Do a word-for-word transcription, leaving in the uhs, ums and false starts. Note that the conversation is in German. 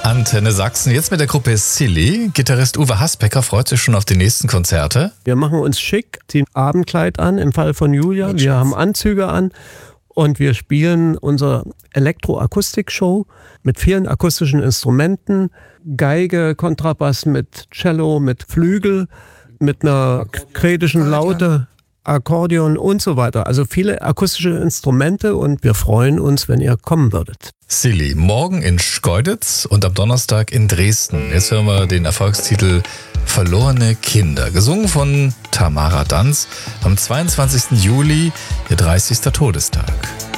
Antenne Sachsen, jetzt mit der Gruppe Silly. Gitarrist Uwe Hasbecker freut sich schon auf die nächsten Konzerte. Wir machen uns schick, ziehen Abendkleid an, im Fall von Julia. Wir haben Anzüge an und wir spielen unsere Elektroakustik-Show mit vielen akustischen Instrumenten. Geige, Kontrabass mit Cello, mit Flügel, mit einer kretischen Laute, Akkordeon und so weiter. Also viele akustische Instrumente und wir freuen uns, wenn ihr kommen würdet. Silly, morgen in Schkeuditz und am Donnerstag in Dresden. Jetzt hören wir den Erfolgstitel Verlorene Kinder, gesungen von Tamara Danz am zweiundzwanzigsten Juli, ihr dreißigsten Todestag.